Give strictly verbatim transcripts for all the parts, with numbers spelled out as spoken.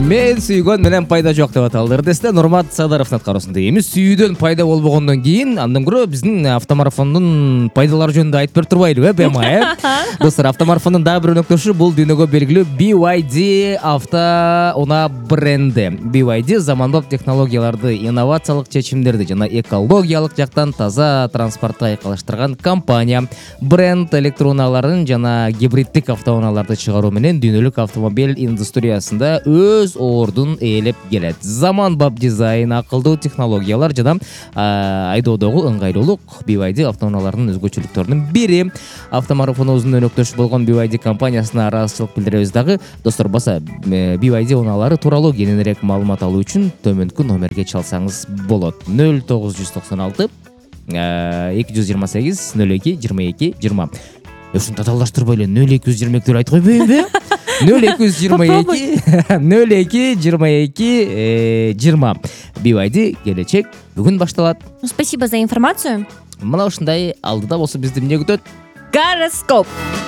Мен сүйгөн менен пайда жок деп аталды. Эрдесте Нурмат Садаровдун аткаруусунда. Эми сүйүүдөн пайда болбогондон кийин андан көрө биздин автомарафондун пайдалары жөнүндө айтып берип турбайлыбы, Бема, э? Достор, автомарафондун дагы бир өнөктөшү бул дүйнөгө белгилүү би вай ди автоунаа бренди. би вай ди заманбап технологияларды, инновациялык чечимдерди жана экологиялык жактан таза транспортто айкалыштырган компания. Бренд электроунааларын жана гибриддик автоунааларды чыгаруу менен дүйнөлүк автомобиль индустриясында өз ордун ээлеп келет. Заманбап дизайн, акылдуу технологиялар жана айдоодогу ыңгайлуулук би вай ди автоунааларынын өзгөчөлүктөрүнүн бири. Автомарафонубуздун өнөктөшү болгон би вай ди компаниясына ыраазычылык билдиребиз дагы. Достор, баса би вай ди унаалары тууралуу кененирээк маалымат алуу үчүн төмөнкү номерге чалсаңыз болот. нөл тогуз жүз токсон алты эки жүз жыйырма сегиз нөл эки жыйырма эки жыйырма. Ушун татаалдаштырбай эле нөл эки жүз жыйырма эки деп айтып койбойбу? нөл эки жүз жыйырма эки нөл эки жыйырма эки жыйырма. би вай ди келечек бүгүн башталат. Спасибо за информацию. Мына ушундай алдыда болсо бизди эмне күтөт? Гороскоп.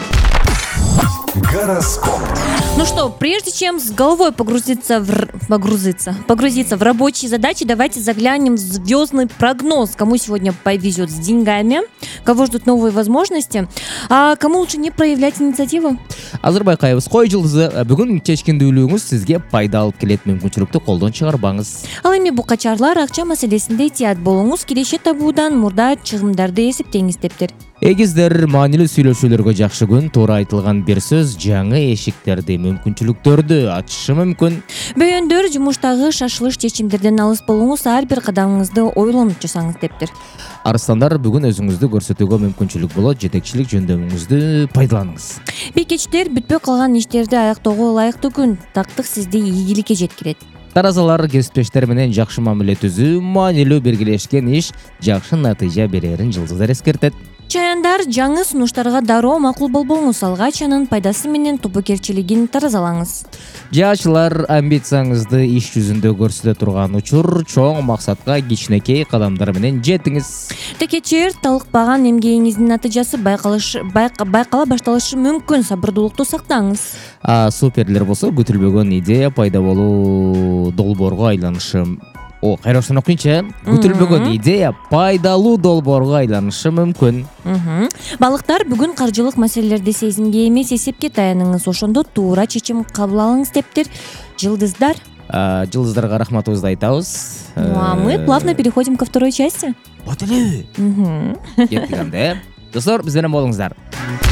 Гороскоп. Ну что, прежде чем с головой погрузиться в погрузиться, погрузиться в рабочие задачи, давайте заглянем в звездный прогноз. Кому сегодня повезет с деньгами, кого ждут новые возможности, а кому лучше не проявлять инициативу. Азыр байкайбыз, кой жылдызы бүгүн чечкиндүүлүгүңүз сизге пайда алып келет, мүмкүнчүлүктү колдон чыгарбаңыз. Ал эми букачарлар, акча маселесинде этият болуңуз, киреше табуудан мурда чыгымдарды эсептеңиз дептир. Эгиздер, маанилүү сүйлөшүүлөргө жакшы күн, туура айтылган бир сөз жаңы эшиктерди, мүмкүнчүлүктөрдү ачышы мүмкүн. Бөйөндөр, жумуштагы шашылыш чечимдерден алыс болуңуз, ар бир кадамыңызды ойлонуп жасаңыз дептир. Арыстандар, бүгүн өзүңүздү көрсөтүүгө мүмкүнчүлүк болот, жетекчилик жөндөмүңүздү пайдаланыңыз. Бейкечтер, бүтпөй калган иштерди аяктоого ылайыктуу күн, тактык сизди ийгиликке жеткирет. Таразалар, кесиптештер менен жакшы мамиле түзүү, маанилүү биргелешкен иш жакшы натыйжа берерин жылдыздар эскертет. Чаяндар, жаңы сунуштарга дароо макул болбоңуз, алгач анын пайдасы менен тобокерчилигин таразалаңыз. Жашылар, амбицияңызды иш жүзүндө көрсөтө турган учур, чоң максатка кичинекей кадамдар менен жетиңиз. Текечер, талыкпаган эмгегиңиздин натыйжасы байкалыш байкала башталышы мүмкүн, сабырдуулукту сактаңыз. А суперлер болсо, күтүлбөгөн идея пайда болуу долбоорго айланышы. О, кайрасын окуйынчы. Күтүлбөгөн идея пайдалуу долбоорго айланышы мүмкүн. Балыктар, бүгүн каржылык маселелерди сезимге эмес, эсепке таяныңыз, ошондо туура чечим кабыл алыңыз дептир. Жылдыздар. Жылдыздарга рахматыбызды айтабыз. Ну а мы плавно переходим ко второй части. Вот эле. Кеттик анда. Достор, биз менен болуңуздар.